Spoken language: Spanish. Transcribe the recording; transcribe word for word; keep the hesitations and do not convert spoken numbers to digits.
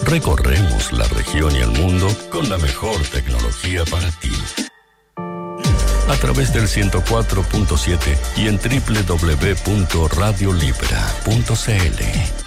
Recorremos la región y el mundo con la mejor tecnología para ti. A través del ciento cuatro punto siete y en doble u doble u doble u punto radio libra punto c l.